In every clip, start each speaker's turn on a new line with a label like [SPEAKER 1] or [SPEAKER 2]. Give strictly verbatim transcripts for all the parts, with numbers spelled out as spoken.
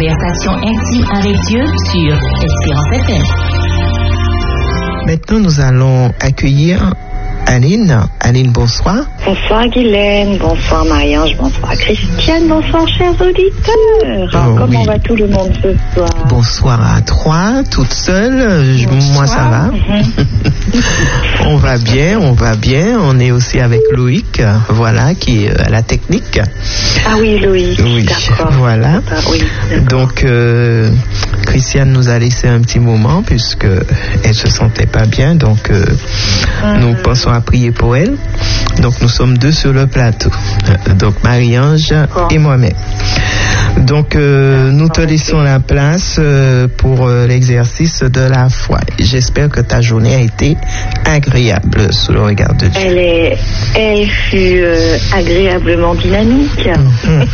[SPEAKER 1] conversation intime avec Dieu sur Espérance F M.
[SPEAKER 2] Maintenant, nous allons accueillir Aline. Aline, bonsoir.
[SPEAKER 3] Bonsoir Guylaine, bonsoir Marie-Ange, bonsoir Christiane, bonsoir chers auditeurs.
[SPEAKER 2] Oh,
[SPEAKER 3] Comment
[SPEAKER 2] oui.
[SPEAKER 3] va tout le monde ce soir?
[SPEAKER 2] Bonsoir à trois, toute seule. Je-
[SPEAKER 3] Bonsoir.
[SPEAKER 2] Moi, ça va.
[SPEAKER 3] Mhm.
[SPEAKER 2] On va bien, on va bien. On est aussi avec Loïc, euh, voilà, qui est euh, à la technique.
[SPEAKER 3] Ah oui, Loïc,
[SPEAKER 2] Oui,
[SPEAKER 3] d'accord.
[SPEAKER 2] voilà.
[SPEAKER 3] Ah, oui, d'accord.
[SPEAKER 2] Donc, euh, Christiane nous a laissé un petit moment puisque elle se sentait pas bien. Donc, euh,
[SPEAKER 3] Mhm.
[SPEAKER 2] nous pensons à prier pour elle. Donc, nous sommes deux sur le plateau. Euh, Donc, Marie-Ange
[SPEAKER 3] D'accord.
[SPEAKER 2] et moi-même. Donc, euh, nous te laissons la place euh, pour euh, l'exercice de la foi. J'espère que ta journée a été agréable sous le regard de Dieu.
[SPEAKER 3] Elle, est, elle fut euh, agréablement dynamique.
[SPEAKER 2] Mhm.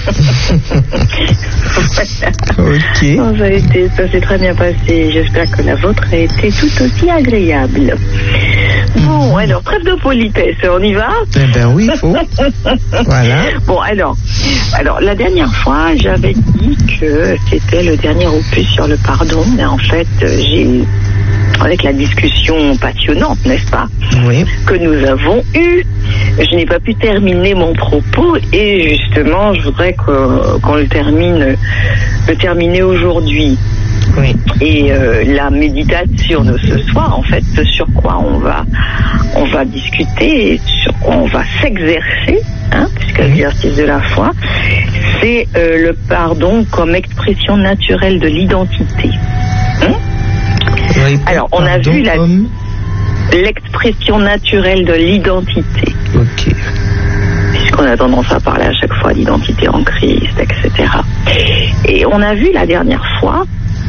[SPEAKER 3] Voilà.
[SPEAKER 2] Ok.
[SPEAKER 3] Non, ça, a été, ça s'est très bien passé. J'espère que la vôtre a été tout aussi agréable. Bon, alors, trêve de politesse, on y va?
[SPEAKER 2] Eh ben oui, il faut. Voilà.
[SPEAKER 3] Bon, alors, alors, la dernière fois, j'avais dit que c'était le dernier opus sur le pardon, mais en fait, euh, j'ai, avec la discussion passionnante, n'est-ce pas,
[SPEAKER 2] Oui.
[SPEAKER 3] que nous avons eue, je n'ai pas pu terminer mon propos et justement, je voudrais que- qu'on le termine, le terminer aujourd'hui.
[SPEAKER 2] Oui.
[SPEAKER 3] Et euh, la méditation de ce soir, en fait, ce sur quoi on va, on va discuter et sur quoi on va s'exercer, hein, puisque l'exercice de la foi, c'est euh, le pardon comme expression naturelle de l'identité. Hein?
[SPEAKER 2] Oui,
[SPEAKER 3] Alors, on a
[SPEAKER 2] pardon,
[SPEAKER 3] vu la-
[SPEAKER 2] comme-
[SPEAKER 3] L'expression naturelle de l'identité.
[SPEAKER 2] Ok.
[SPEAKER 3] Puisqu'on a tendance à parler à chaque fois d'identité en Christ, et cetera. Et on a vu la dernière fois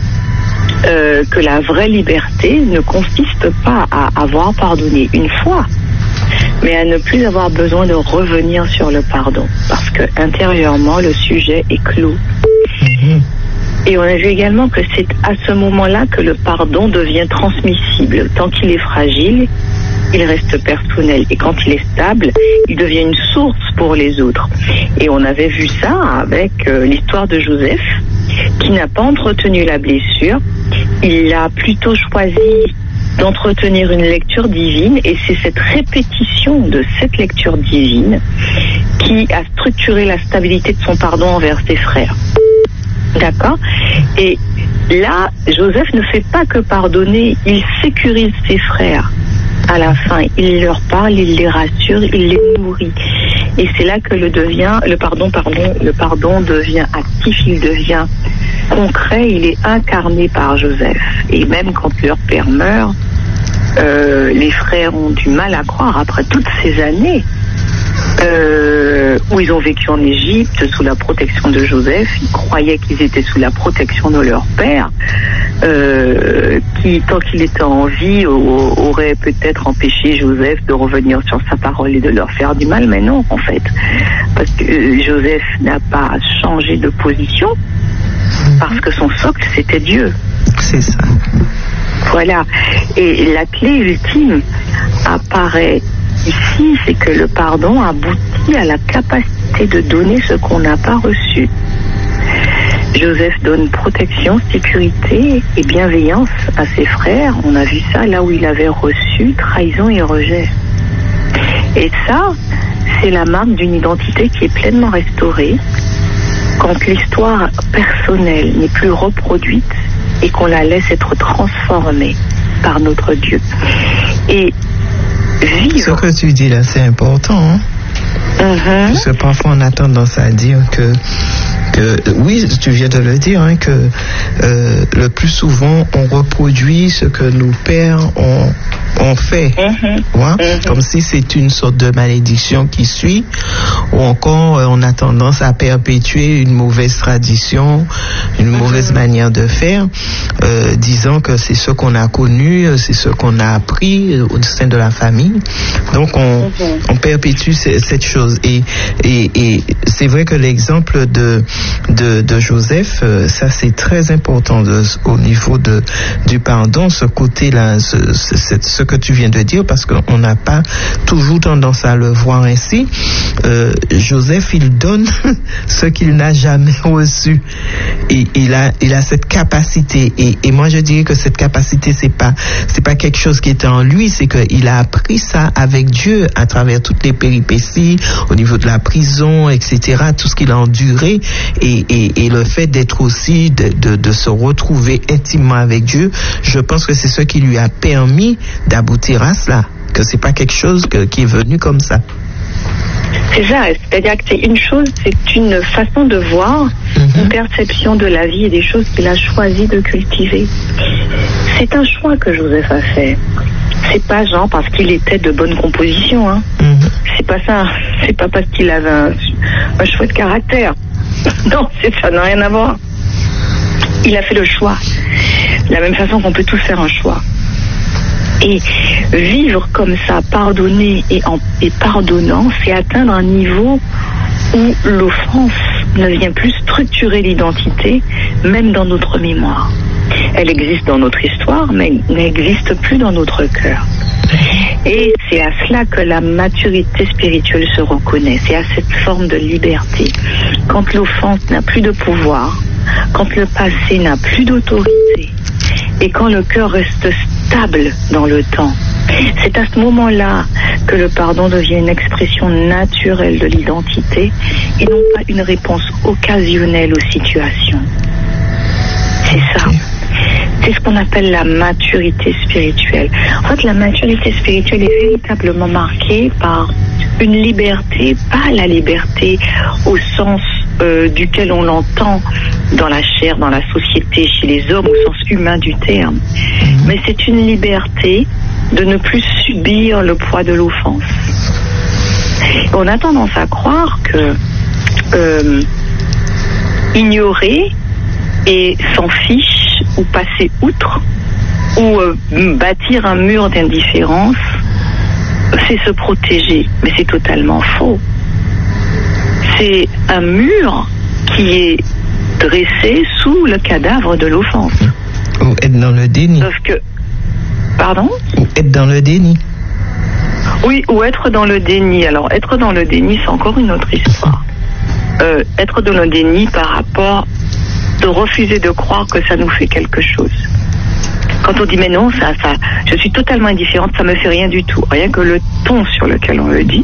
[SPEAKER 3] euh, que la vraie liberté ne consiste pas à avoir pardonné une fois, mais à ne plus avoir besoin de revenir sur le pardon, parce que intérieurement le sujet est clos.
[SPEAKER 2] Mhm.
[SPEAKER 3] Et on a vu également que c'est à ce moment-là que le pardon devient transmissible. Tant qu'il est fragile, il reste personnel. Et quand il est stable, il devient une source pour les autres. Et on avait vu ça avec euh, l'histoire de Joseph, qui n'a pas entretenu la blessure. Il a plutôt choisi d'entretenir une lecture divine. Et c'est cette répétition de cette lecture divine qui a structuré la stabilité de son pardon envers ses frères. D'accord? Et là, Joseph ne fait pas que pardonner, il sécurise ses frères. À la fin, il leur parle, il les rassure, il les nourrit. Et c'est là que le devient, le pardon, pardon, le pardon devient actif, il devient concret, il est incarné par Joseph. Et même quand leur père meurt, euh, les frères ont du mal à croire après toutes ces années. Euh, où ils ont vécu en Égypte sous la protection de Joseph. Ils croyaient qu'ils étaient sous la protection de leur père, euh, qui, tant qu'il était en vie, au, aurait peut-être empêché Joseph de revenir sur sa parole et de leur faire du mal, mais non, en fait. Parce que euh, Joseph n'a pas changé de position, parce que son socle, c'était Dieu.
[SPEAKER 2] C'est ça.
[SPEAKER 3] Voilà. Et la clé ultime apparaît ici, c'est que le pardon aboutit à la capacité de donner ce qu'on n'a pas reçu. Joseph donne protection, sécurité et bienveillance à ses frères. On a vu ça là où il avait reçu trahison et rejet. Et ça, c'est la marque d'une identité qui est pleinement restaurée quand l'histoire personnelle n'est plus reproduite et qu'on la laisse être transformée par notre Dieu. Et vivre.
[SPEAKER 2] Ce que tu dis là, c'est important. Hein?
[SPEAKER 3] Mm-hmm.
[SPEAKER 2] Parce que parfois on a tendance à dire que, que oui, tu viens de le dire, hein, que euh, le plus souvent on reproduit ce que nos pères ont, ont fait.
[SPEAKER 3] Mm-hmm.
[SPEAKER 2] Ouais?
[SPEAKER 3] Mm-hmm.
[SPEAKER 2] Comme si c'est une sorte de malédiction qui suit, ou encore euh, on a tendance à perpétuer une mauvaise tradition, une mauvaise mm-hmm. manière de faire, euh, disant que c'est ce qu'on a connu, c'est ce qu'on a appris euh, au sein de la famille. Donc on, mm-hmm. on perpétue c- cette chose. Et, et, et c'est vrai que l'exemple de, de, de Joseph, euh, ça c'est très important de, au niveau de, du pardon, ce côté-là, ce, ce, ce que tu viens de dire, parce qu'on n'a pas toujours tendance à le voir ainsi. Euh, Joseph, il donne ce qu'il n'a jamais reçu. Et il a, il a cette capacité. Et, et moi, je dirais que cette capacité, c'est pas, c'est pas quelque chose qui était en lui, c'est qu'il a appris ça avec Dieu à travers toutes les péripéties, au niveau de la prison, et cetera, tout ce qu'il a enduré, et, et, et le fait d'être aussi, de, de, de se retrouver intimement avec Dieu, je pense que c'est ce qui lui a permis d'aboutir à cela, que c'est pas quelque chose que, qui est venu comme ça.
[SPEAKER 3] C'est ça, c'est-à-dire que c'est une chose, c'est une façon de voir, mm-hmm. une perception de la vie et des choses qu'il a choisi de cultiver. C'est un choix que Joseph a fait. C'est pas genre parce qu'il était de bonne composition, hein. Mm-hmm. C'est pas ça. C'est pas parce qu'il avait un, un chouette caractère. Non, c'est, ça n'a rien à voir. Il a fait le choix. De la même façon qu'on peut tous faire un choix. Et vivre comme ça, pardonner et, en, et pardonnant, c'est atteindre un niveau où l'offense ne vient plus structurer l'identité, même dans notre mémoire. Elle existe dans notre histoire, mais elle n'existe plus dans notre cœur. Et c'est à cela que la maturité spirituelle se reconnaît, c'est à cette forme de liberté. Quand l'offense n'a plus de pouvoir, quand le passé n'a plus d'autorité, et quand le cœur reste stable dans le temps, c'est à ce moment-là que le pardon devient une expression naturelle de l'identité et non pas une réponse occasionnelle aux situations. C'est ça. C'est ce qu'on appelle la maturité spirituelle. En fait, la maturité spirituelle est véritablement marquée par une liberté, pas la liberté au sens euh, duquel on l'entend dans la chair, dans la société, chez les hommes, au sens humain du terme. Mais c'est une liberté de ne plus subir le poids de l'offense. On a tendance à croire que euh, ignorer et s'en fiche ou passer outre ou euh, bâtir un mur d'indifférence, c'est se protéger. Mais c'est totalement faux. C'est un mur qui est dressé sous le cadavre de l'offense.
[SPEAKER 2] Ou être dans le déni.
[SPEAKER 3] Sauf que... Pardon ?
[SPEAKER 2] Ou être dans le déni.
[SPEAKER 3] Oui, ou être dans le déni. Alors, être dans le déni, c'est encore une autre histoire. Euh, être dans le déni par rapport de refuser de croire que ça nous fait quelque chose. Quand on dit mais non, ça, ça, je suis totalement indifférente, ça me fait rien du tout. Rien que le ton sur lequel on le dit.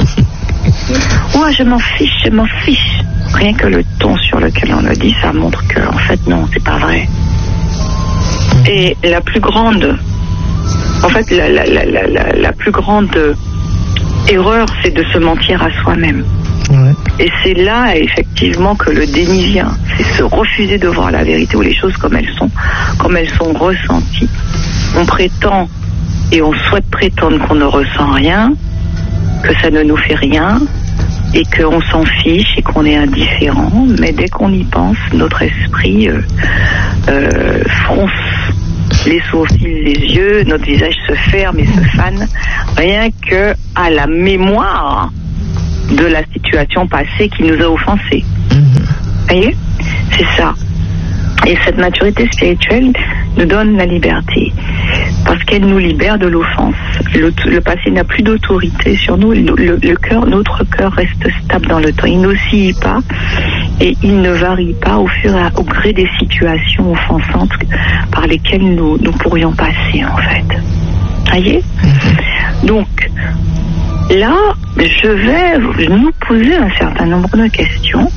[SPEAKER 3] Ouais, je m'en fiche, je m'en fiche. Rien que le ton sur lequel on le dit, ça montre que, en fait, non, c'est pas vrai. Et la plus grande, en fait, la, la, la, la, la, la plus grande erreur, c'est de se mentir à soi-même. Ouais. Et c'est là, effectivement, que le déni vient. C'est se refuser de voir la vérité ou les choses comme elles sont, comme elles sont ressenties. On prétend et on souhaite prétendre qu'on ne ressent rien, que ça ne nous fait rien, et qu'on s'en fiche et qu'on est indifférent, mais dès qu'on y pense, notre esprit euh, euh, fronce les sourcils, les yeux, notre visage se ferme et se fane, rien que à la mémoire de la situation passée qui nous a offensés. Vous voyez ? C'est ça. Et cette maturité spirituelle nous donne la liberté, parce qu'elle nous libère de l'offense. Le, le passé n'a plus d'autorité sur nous. Le, le, le cœur, notre cœur reste stable dans le temps. Il n'oscille pas et il ne varie pas au fur et à, au gré des situations offensantes par lesquelles nous, nous pourrions passer, en fait. Vous voyez ? Donc, là, je vais nous poser un certain nombre de questions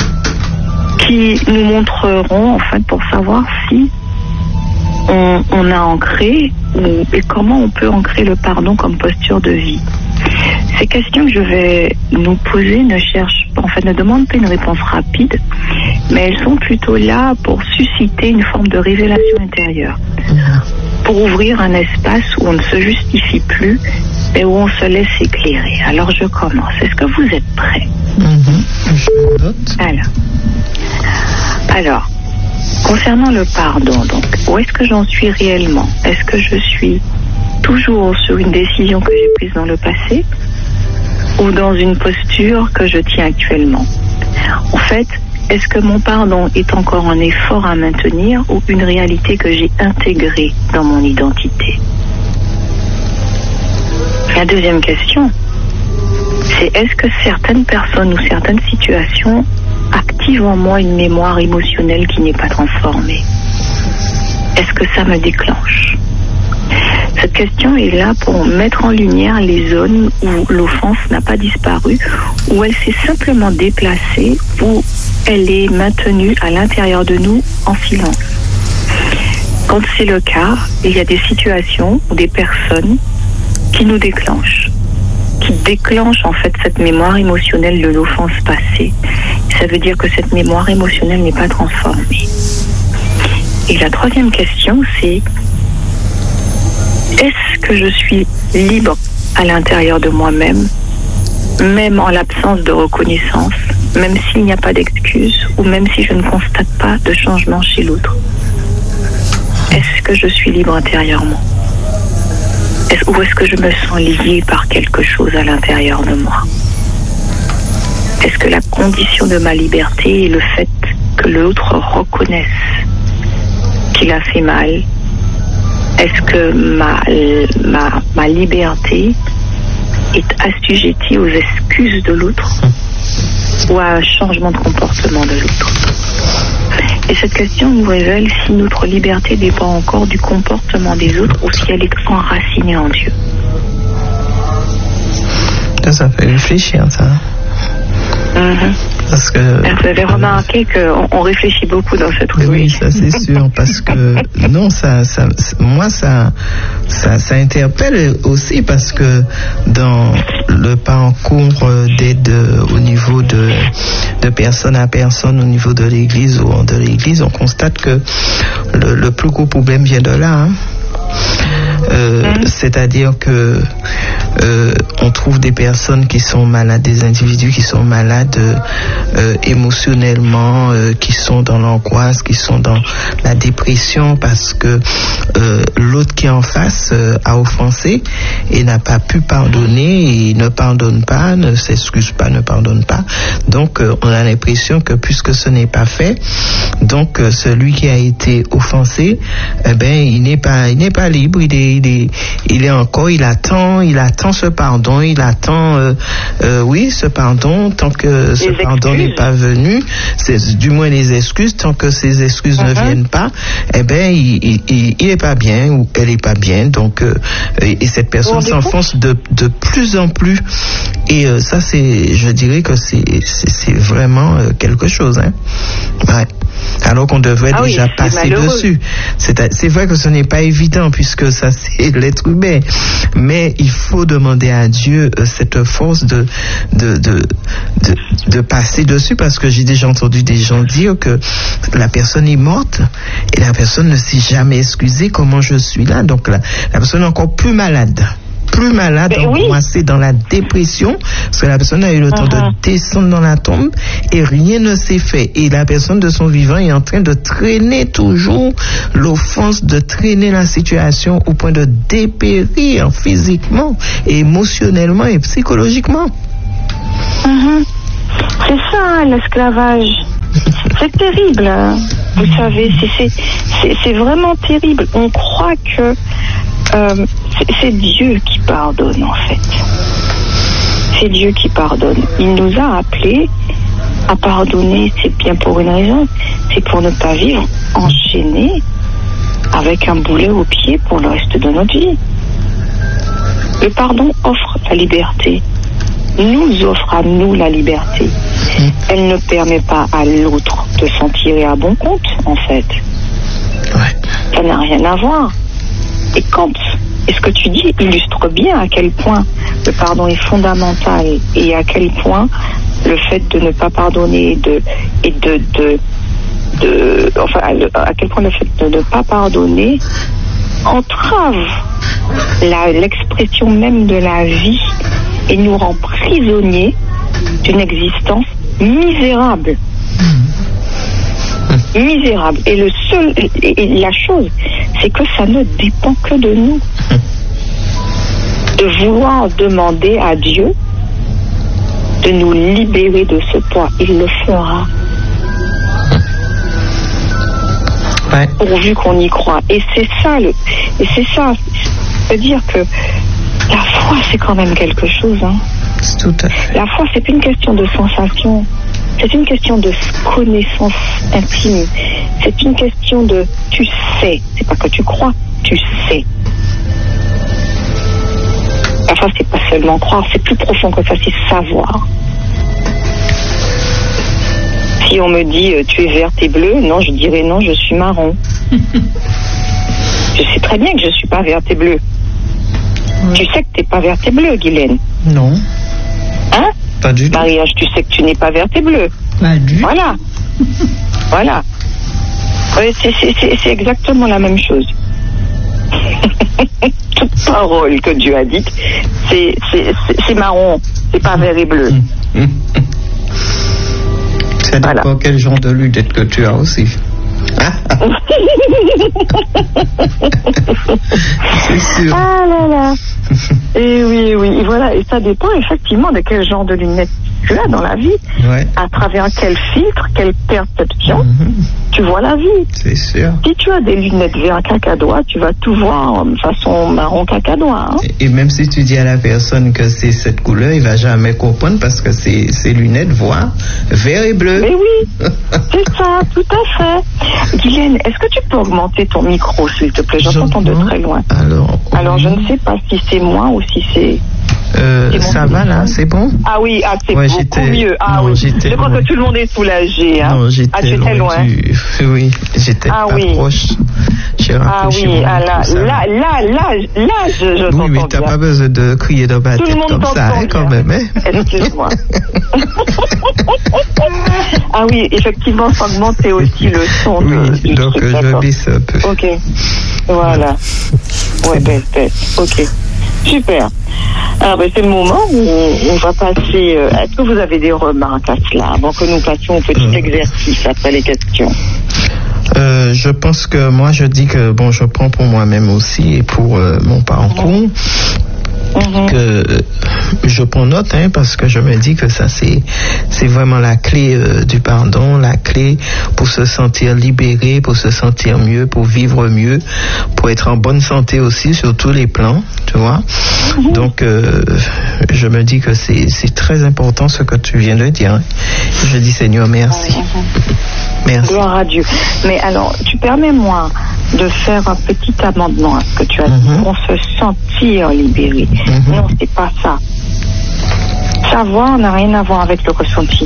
[SPEAKER 3] qui nous montreront, en fait, pour savoir si on, on a ancré ou, et comment on peut ancrer le pardon comme posture de vie. Ces questions que je vais nous poser ne cherchent pas, en fait, ne demandent pas une réponse rapide, mais elles sont plutôt là pour susciter une forme de révélation intérieure, pour ouvrir un espace où on ne se justifie plus, mais où on se laisse éclairer. Alors je commence. Est-ce que vous êtes prêts ?
[SPEAKER 2] Mm-hmm. Je note.
[SPEAKER 3] Alors, alors, concernant le pardon, donc, où est-ce que j'en suis réellement ? Est-ce que je suis toujours sur une décision que j'ai prise dans le passé ou dans une posture que je tiens actuellement ? En fait, est-ce que mon pardon est encore un effort à maintenir ou une réalité que j'ai intégrée dans mon identité? La deuxième question, c'est est-ce que certaines personnes ou certaines situations activent en moi une mémoire émotionnelle qui n'est pas transformée? Est-ce que ça me déclenche? Cette question est là pour mettre en lumière les zones où l'offense n'a pas disparu, où elle s'est simplement déplacée, où elle est maintenue à l'intérieur de nous en silence. Quand c'est le cas, il y a des situations ou des personnes qui nous déclenchent, qui déclenchent en fait cette mémoire émotionnelle de l'offense passée. Ça veut dire que cette mémoire émotionnelle n'est pas transformée. Et la troisième question, c'est est-ce que je suis libre à l'intérieur de moi-même, même en l'absence de reconnaissance, même s'il n'y a pas d'excuse ou même si je ne constate pas de changement chez l'autre? Est-ce que je suis libre intérieurement? Est-ce, ou est-ce que je me sens liée par quelque chose à l'intérieur de moi? Est-ce que la condition de ma liberté est le fait que l'autre reconnaisse qu'il a fait mal? Est-ce que ma, ma, ma liberté est assujettie aux excuses de l'autre ou à un changement de comportement de l'autre? Et cette question nous révèle si notre liberté dépend encore du comportement des autres ou si elle est enracinée en Dieu.
[SPEAKER 2] Ça fait réfléchir, ça.
[SPEAKER 3] Mm-hmm.
[SPEAKER 2] Parce que
[SPEAKER 3] vous avez remarqué qu'on on réfléchit beaucoup dans cette rubrique.
[SPEAKER 2] Oui, ça c'est sûr, parce que non, ça, ça, moi ça, ça, ça interpelle aussi parce que dans le parcours d'aide au niveau de, de personne à personne, au niveau de l'Église ou de l'Église, on constate que le, le plus gros problème vient de là. Hein. Euh, mmh. C'est-à-dire que euh, on trouve des personnes qui sont malades, des individus qui sont malades euh, émotionnellement, euh, qui sont dans l'angoisse, qui sont dans la dépression parce que euh, l'autre qui est en face euh, a offensé et n'a pas pu pardonner et ne pardonne pas, ne s'excuse pas, ne pardonne pas. Donc euh, on a l'impression que puisque ce n'est pas fait, donc euh, celui qui a été offensé, eh ben il n'est pas, il n'est pas libre, il est Il est, il est encore, il attend, il attend ce pardon, il attend, euh, euh, oui, ce pardon, tant que ce pardon n'est pas venu, c'est du moins les excuses, tant que ces excuses uh-huh. ne viennent pas, eh ben, il, il, il, il est pas bien ou elle est pas bien, donc, euh, et, et cette personne s'enfonce de, de plus en plus, et euh, ça, c'est, je dirais que c'est, c'est, c'est vraiment euh, quelque chose, hein. Ouais. Alors qu'on devrait ah déjà oui, passer dessus. C'est, c'est vrai que ce n'est pas évident puisque ça c'est l'être humain, mais il faut demander à Dieu cette force de de de de, de passer dessus parce que j'ai déjà entendu des gens dire que la personne est morte et la personne ne s'est jamais excusée. Comment je suis là? Donc la, la personne est encore plus malade. plus malade, angoissée oui. dans la dépression, parce que la personne a eu le temps uh-huh. de descendre dans la tombe et rien ne s'est fait. Et la personne de son vivant est en train de traîner toujours l'offense, de traîner la situation au point de dépérir physiquement, et émotionnellement et psychologiquement.
[SPEAKER 3] Uh-huh. C'est ça, l'esclavage. C'est terrible, hein. Vous savez, c'est, c'est, c'est, c'est vraiment terrible. On croit que euh, c'est, c'est Dieu qui pardonne, en fait. C'est Dieu qui pardonne. Il nous a appelés à pardonner, c'est bien pour une raison, c'est pour ne pas vivre enchaîné avec un boulet au pied pour le reste de notre vie. Le pardon offre la liberté, nous offre à nous la liberté. Elle ne permet pas à l'autre de s'en tirer à bon compte, en fait. Ouais. Ça n'a rien à voir. Et quand, et ce que tu dis illustre bien à quel point le pardon est fondamental et à quel point le fait de ne pas pardonner de, et de, de, de enfin, à quel point le fait de ne pas pardonner entrave la, l'expression même de la vie et nous rend prisonniers d'une existence misérable. Mmh. Misérable. Et le seul, et, et la chose, c'est que ça ne dépend que de nous. Mmh. De vouloir demander à Dieu de nous libérer de ce poids. Il le fera.
[SPEAKER 2] Ouais.
[SPEAKER 3] Pourvu qu'on y croit. Et c'est ça, le, et c'est ça, c'est-à-dire que la foi, c'est quand même quelque chose. Hein.
[SPEAKER 2] C'est tout à fait.
[SPEAKER 3] La foi, c'est plus une question de sensation. C'est une question de connaissance intime. C'est une question de tu sais. C'est pas que tu crois, tu sais. La foi, c'est pas seulement croire, c'est plus profond que ça, c'est savoir. Si on me dit euh, tu es verte et bleue, non, je dirais non, je suis marron. Je sais très bien que je suis pas verte et bleue. Ouais. Tu sais que t'es pas verte et bleue, Guylaine.
[SPEAKER 2] Non.
[SPEAKER 3] Hein?
[SPEAKER 2] Pas du tout.
[SPEAKER 3] Marie-Ange, tu sais que tu n'es pas verte et bleue.
[SPEAKER 4] Pas du tout.
[SPEAKER 3] Voilà. Voilà. Ouais, c'est, c'est, c'est, c'est exactement la même chose. Toute parole que Dieu a dite, c'est, c'est, c'est, c'est marron, c'est pas vert et bleu.
[SPEAKER 2] Ça dépend voilà. Quel genre de lunettes que tu as aussi. C'est sûr.
[SPEAKER 3] Ah là là. Et oui, oui, et voilà, et ça dépend effectivement de quel genre de lunettes tu as dans la vie,
[SPEAKER 2] ouais.
[SPEAKER 3] À travers quel filtre, quelle perception, mm-hmm. Tu vois la vie.
[SPEAKER 2] C'est sûr.
[SPEAKER 3] Si tu as des lunettes vert cacadois, tu vas tout voir de façon marron cacadois. Hein.
[SPEAKER 2] Et, et même si tu dis à la personne que c'est cette couleur, il va jamais comprendre parce que ses, ses lunettes voient vert et bleu.
[SPEAKER 3] Mais oui, c'est ça, tout à fait. Guylaine, est-ce que tu peux augmenter ton micro, s'il te plaît? J'entends de très loin.
[SPEAKER 2] Alors,
[SPEAKER 3] Alors oui. Je ne sais pas si c'est moi ou si c'est...
[SPEAKER 2] Euh, ça va là, c'est bon?
[SPEAKER 3] Ah oui, ah, c'est
[SPEAKER 2] ouais,
[SPEAKER 3] beaucoup mieux. Ah
[SPEAKER 2] non,
[SPEAKER 3] oui, je crois
[SPEAKER 2] loin.
[SPEAKER 3] Que tout le monde est soulagé. Hein.
[SPEAKER 2] Non, j'étais
[SPEAKER 3] ah, tu étais loin. loin.
[SPEAKER 2] Du... Oui, j'étais
[SPEAKER 3] ah,
[SPEAKER 2] pas
[SPEAKER 3] oui.
[SPEAKER 2] proche. J'ai
[SPEAKER 3] ah oui, ah, là, là, là, là, là, je, je
[SPEAKER 2] oui, mais t'as
[SPEAKER 3] bien.
[SPEAKER 2] pas besoin de crier dans ma
[SPEAKER 3] tout
[SPEAKER 2] tête comme ça, hein, quand même. Hein.
[SPEAKER 3] Excuse-moi. Ah oui, effectivement, faut augmenter aussi le son.
[SPEAKER 2] Oui,
[SPEAKER 3] de, du
[SPEAKER 2] donc
[SPEAKER 3] truc,
[SPEAKER 2] je baisse un peu.
[SPEAKER 3] Ok, voilà. Ouais, belle tête. Ok. Super. Alors, ben, c'est le moment où on, on va passer. Euh, est-ce que vous avez des remarques à cela avant que nous passions au petit mmh. exercice après les questions?
[SPEAKER 2] Euh, je pense que moi, je dis que bon, je prends pour moi-même aussi et pour euh, mon parcours. Mmh. Mm-hmm. Que euh, je prends note hein, parce que je me dis que ça c'est c'est vraiment la clé euh, du pardon, la clé pour se sentir libéré, pour se sentir mieux, pour vivre mieux, pour être en bonne santé aussi sur tous les plans, tu vois. Mm-hmm. Donc euh, je me dis que c'est c'est très important ce que tu viens de dire. Hein. Je dis Seigneur merci. Mm-hmm. Merci.
[SPEAKER 3] Gloire à Dieu. Mais alors tu permets-moi de faire un petit amendement à ce que tu as dit, mm-hmm. pour se sentir libéré. Mm-hmm. Non, c'est pas ça. Savoir n'a rien à voir avec le ressenti.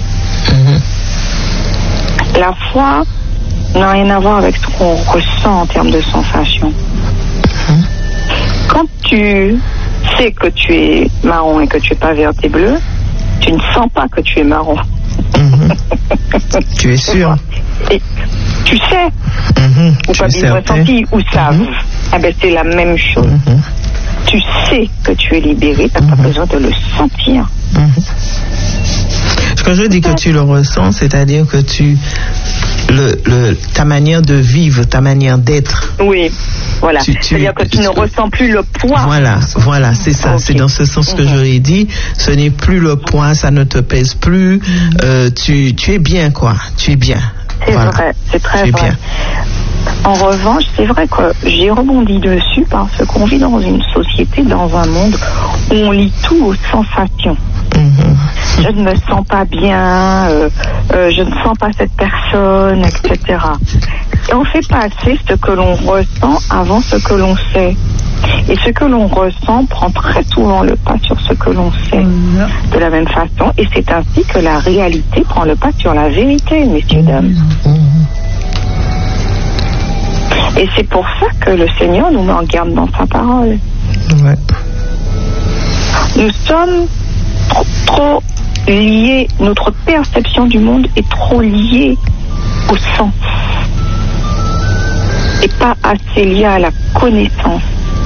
[SPEAKER 3] Mm-hmm. La foi n'a rien à voir avec ce qu'on ressent en termes de sensation. Mm-hmm. Quand tu sais que tu es marron et que tu es pas vert et bleu, tu ne sens pas que tu es marron.
[SPEAKER 2] Mm-hmm. Tu es sûr?
[SPEAKER 3] Et tu sais,
[SPEAKER 2] mm-hmm.
[SPEAKER 3] ou pas bien ressenti, ou savent. Mm-hmm. Ah ben c'est la même chose. Mm-hmm. Tu sais que tu es libéré, tu n'as mm-hmm. pas besoin de le sentir.
[SPEAKER 2] Mm-hmm. Quand je dis que tu le ressens, c'est-à-dire que tu le, le ta manière de vivre, ta manière d'être.
[SPEAKER 3] Oui, voilà. Tu, tu, c'est-à-dire que tu, tu ne ressens plus le poids.
[SPEAKER 2] Voilà, voilà, c'est ça. Okay. C'est dans ce sens que mm-hmm. je l'ai dit. Ce n'est plus le poids, ça ne te pèse plus. Euh, tu, tu es bien, quoi. Tu es bien.
[SPEAKER 3] C'est voilà. vrai, c'est très vrai. Bien. En revanche, c'est vrai que j'ai rebondi dessus parce qu'on vit dans une société, dans un monde où on lit tout aux sensations. Mmh. Je ne me sens pas bien, euh, euh, je ne sens pas cette personne, et cetera. Et on fait passer ce que l'on ressent avant ce que l'on sait. Et ce que l'on ressent prend très souvent le pas sur ce que l'on sait. Mmh. De la même façon, et c'est ainsi que la réalité prend le pas sur la vérité, messieurs, mmh. dames. Mmh. Et c'est pour ça que le Seigneur nous met en garde dans sa parole.
[SPEAKER 2] Ouais.
[SPEAKER 3] Nous sommes trop, trop liés, notre perception du monde est trop liée au sens et pas assez liée à la connaissance.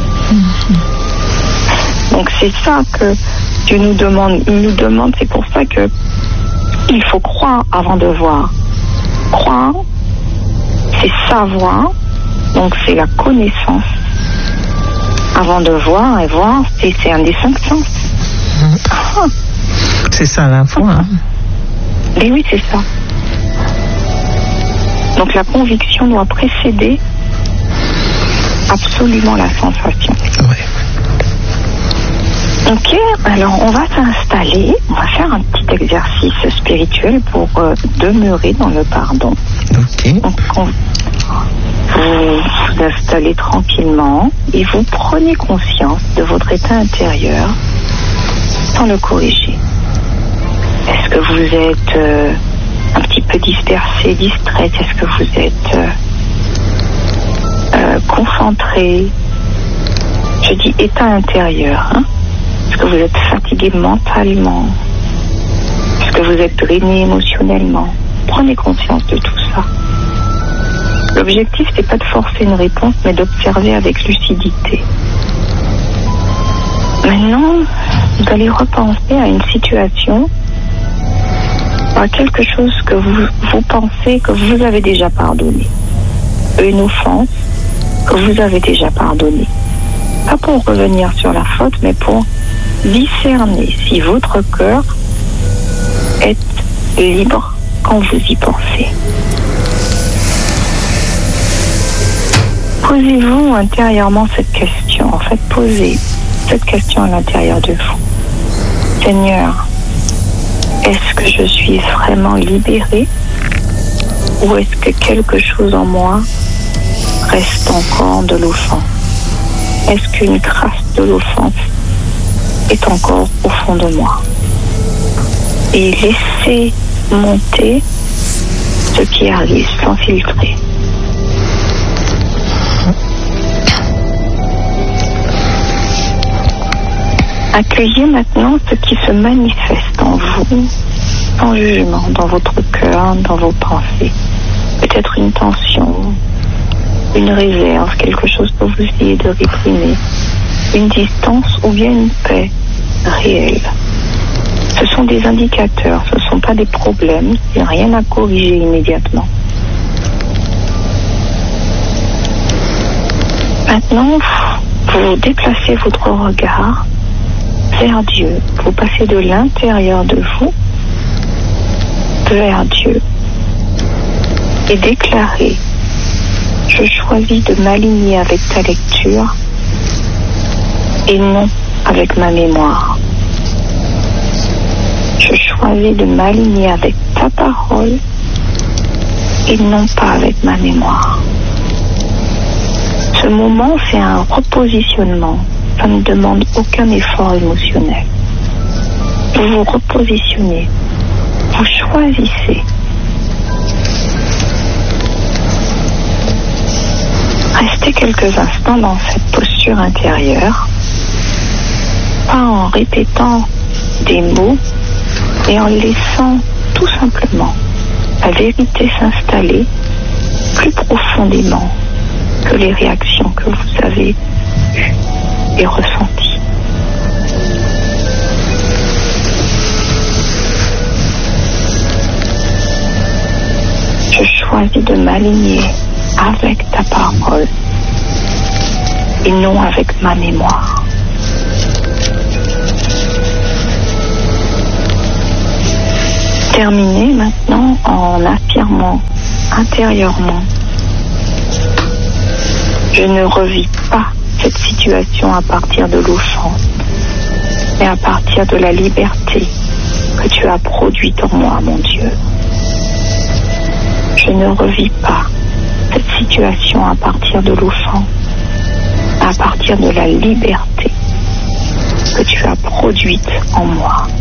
[SPEAKER 3] Mm-hmm. Donc c'est ça que Dieu nous demande. Il nous demande, c'est pour ça que il faut croire avant de voir. Croire, c'est savoir. Donc c'est la connaissance avant de voir, et voir, c'est, c'est un des cinq sens.
[SPEAKER 2] Mmh. Ah. C'est ça la foi. Hein.
[SPEAKER 3] Mais oui, c'est ça. Donc la conviction doit précéder absolument la sensation.
[SPEAKER 2] Ouais.
[SPEAKER 3] Ok, alors on va s'installer, on va faire un petit exercice spirituel pour euh, demeurer dans le pardon.
[SPEAKER 2] Ok.
[SPEAKER 3] Donc on, vous vous installez tranquillement et vous prenez conscience de votre état intérieur sans le corriger. Est-ce que vous êtes euh, un petit peu dispersé, distraite? Est-ce que vous êtes euh, euh, concentré? Je dis état intérieur, hein? Est-ce que vous êtes fatigué mentalement? Est-ce que vous êtes drainé émotionnellement? Prenez conscience de tout ça. L'objectif, c'est pas de forcer une réponse, mais d'observer avec lucidité. Maintenant, vous allez repenser à une situation, à quelque chose que vous, vous pensez que vous avez déjà pardonné. Une offense que vous avez déjà pardonnée. Pas pour revenir sur la faute, mais pour discerner si votre cœur est libre quand vous y pensez. Posez-vous intérieurement cette question. En fait, posez cette question à l'intérieur de vous. Seigneur, est-ce que je suis vraiment libérée ou est-ce que quelque chose en moi reste encore de l'offense? Est-ce qu'une trace de l'offense est encore au fond de moi? Et laissez monter ce qui arrive sans filtrer. Accueillez maintenant ce qui se manifeste en vous, sans jugement, dans votre cœur, dans vos pensées. Peut-être une tension, une réserve, quelque chose que vous essayez de réprimer, une distance ou bien une paix réelle. Ce sont des indicateurs, ce ne sont pas des problèmes, il n'y a rien à corriger immédiatement. Maintenant, vous déplacez votre regard vers Dieu. Vous passez de l'intérieur de vous vers Dieu et déclarez: je choisis de m'aligner avec ta lecture et non avec ma mémoire. Je choisis de m'aligner avec ta parole et non pas avec ma mémoire. Ce moment, c'est un repositionnement. Ça ne demande aucun effort émotionnel. Vous vous repositionnez. Vous choisissez. Restez quelques instants dans cette posture intérieure, pas en répétant des mots, mais en laissant tout simplement la vérité s'installer plus profondément que les réactions que vous avez eues et ressenties. Je choisis de m'aligner avec ta parole et non avec ma mémoire. Terminez maintenant en affirmant intérieurement: je ne revis pas cette situation à partir de l'offense, mais à partir de la liberté que tu as produite en moi, mon Dieu. Je ne revis pas cette situation à partir de l'offense, à partir de la liberté que tu as produite en moi.